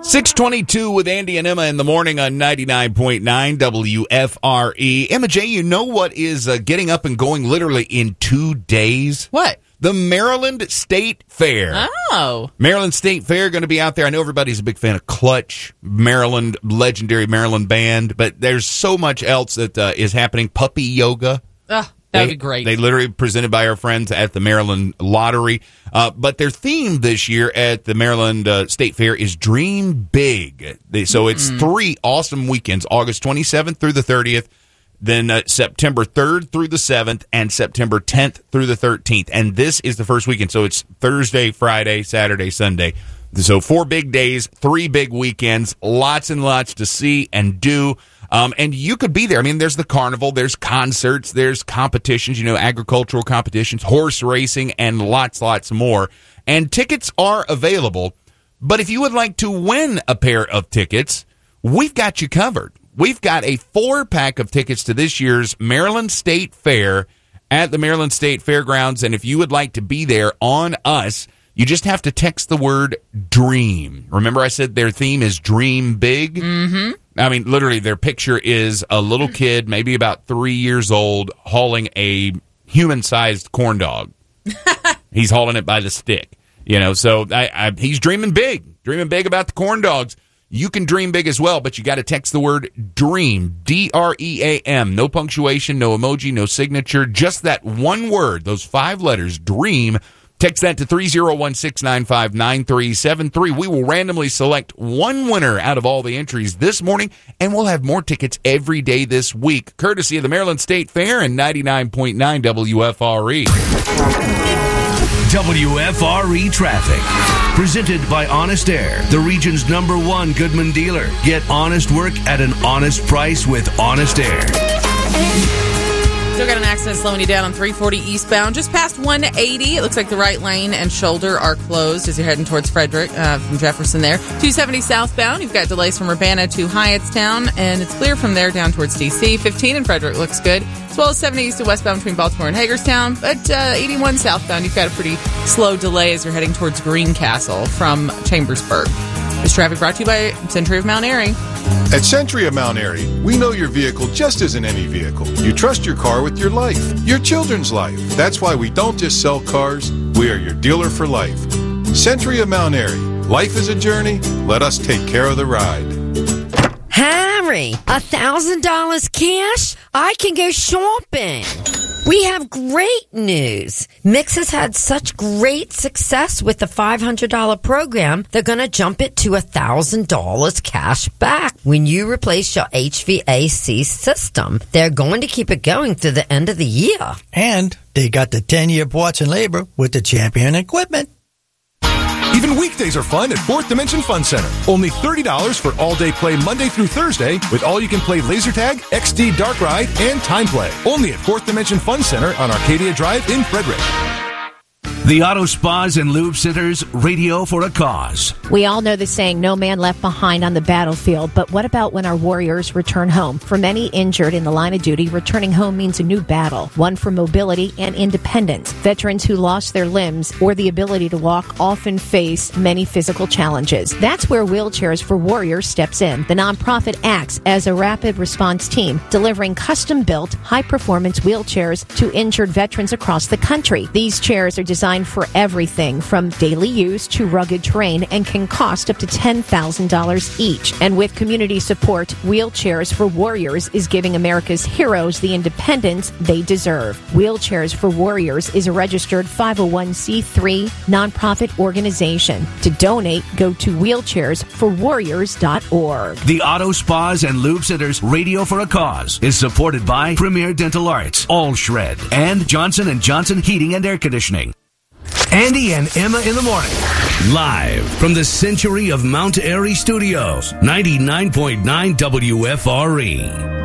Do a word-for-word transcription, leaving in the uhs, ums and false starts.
six twenty-two with Andy and Emma in the morning on ninety-nine point nine W F R E. Emma J., you know what is uh, getting up and going literally in two days? What? The Maryland State Fair. Oh. Maryland State Fair going to be out there. I know everybody's a big fan of Clutch, Maryland, legendary Maryland band, but there's so much else that uh, is happening. Puppy yoga. Oh, that would They- be great. They literally presented by our friends at the Maryland Lottery. Uh, but their theme this year at the Maryland uh, State Fair is Dream Big. They, so it's three awesome weekends, August twenty-seventh through the thirtieth, then uh, September third through the seventh, and September tenth through the thirteenth. And this is the first weekend. So it's Thursday, Friday, Saturday, Sunday. So four big days, three big weekends, lots and lots to see and do. Um, and you could be there. I mean, there's the carnival, there's concerts, there's competitions, you know, agricultural competitions, horse racing, and lots, lots more. And tickets are available. But if you would like to win a pair of tickets, we've got you covered. We've got a four-pack of tickets to this year's Maryland State Fair at the Maryland State Fairgrounds. And if you would like to be there on us, you just have to text the word DREAM. Remember I said their theme is Dream Big? Mm-hmm. I mean, literally, their picture is a little kid, maybe about three years old, hauling a human-sized corn dog. He's hauling it by the stick. You know, so I, I, he's dreaming big, dreaming big about the corn dogs. You can dream big as well, but you got to text the word DREAM, D R E A M. No punctuation, no emoji, no signature, just that one word, those five letters, DREAM. Text that to three oh one, six nine five, nine three seven three. We will randomly select one winner out of all the entries this morning, and we'll have more tickets every day this week, courtesy of the Maryland State Fair and ninety-nine point nine W F R E. W F R E Traffic. Presented by Honest Air, the region's number one Goodman dealer. Get honest work at an honest price with Honest Air. Still got an accident slowing you down on three forty eastbound, just past one eighty. It looks like the right lane and shoulder are closed as you're heading towards Frederick uh, from Jefferson there. two seventy southbound, you've got delays from Urbana to Hyattstown, and it's clear from there down towards D C. fifteen in Frederick looks good, as well as seventy east to westbound between Baltimore and Hagerstown. But uh, eighty-one southbound, you've got a pretty slow delay as you're heading towards Greencastle from Chambersburg. This traffic brought to you by Century of Mount Airy. At Century of Mount Airy, we know your vehicle just isn't any vehicle. You trust your car with your life, your children's life. That's why we don't just sell cars, we are your dealer for life. Century of Mount Airy. Life is a journey. Let us take care of the ride. Harry, a thousand dollars cash? I can go shopping. We have great news. Mix has had such great success with the five hundred dollars program, they're going to jump it to one thousand dollars cash back when you replace your H V A C system. They're going to keep it going through the end of the year. And they got the ten-year parts and labor with the Champion equipment. Even weekdays are fun at Fourth Dimension Fun Center. Only thirty dollars for all-day play Monday through Thursday with all-you-can-play laser tag, X D dark ride, and time play. Only at Fourth Dimension Fun Center on Arcadia Drive in Frederick. The Auto Spas and Lube Center's Radio for a Cause. We all know the saying, no man left behind on the battlefield, but what about when our warriors return home? For many injured in the line of duty, returning home means a new battle, one for mobility and independence. Veterans who lost their limbs or the ability to walk often face many physical challenges. That's where Wheelchairs for Warriors steps in. The nonprofit acts as a rapid response team, delivering custom-built, high-performance wheelchairs to injured veterans across the country. These chairs are designed for everything from daily use to rugged terrain and can cost up to ten thousand dollars each. And with community support, Wheelchairs for Warriors is giving America's heroes the independence they deserve. Wheelchairs for Warriors is a registered five oh one c three nonprofit organization. To donate, go to wheelchairs for warriors dot org. The Auto Spas and Lube Center's Radio for a Cause is supported by Premier Dental Arts, All Shred, and Johnson and Johnson Heating and Air Conditioning. Andy and Emma in the morning. Live from the Century of Mount Airy Studios, ninety-nine point nine W F R E.